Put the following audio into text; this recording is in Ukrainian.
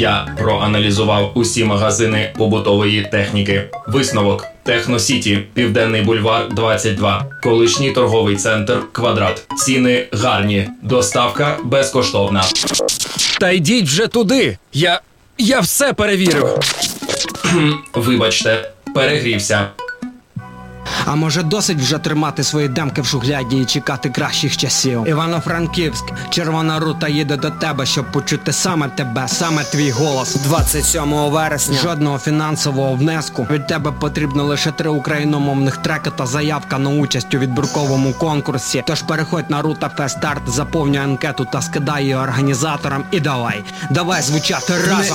Я проаналізував усі магазини побутової техніки. Висновок: Техносіті, Південний бульвар, 22. Колишній торговий центр «Квадрат». Ціни гарні, доставка безкоштовна. Та йдіть вже туди! Я все перевірив. Вибачте, перегрівся. А може досить вже тримати свої демки в шухляді і чекати кращих часів? Івано-Франківськ, Червона рута їде до тебе, щоб почути саме тебе, саме твій голос. 27 вересня. Жодного фінансового внеску. Від тебе потрібно лише 3 україномовних треки та заявка на участь у відбірковому конкурсі. Тож переходь на Рута Фест Старт, заповнюй анкету та скидай її організаторам і давай звучати разом.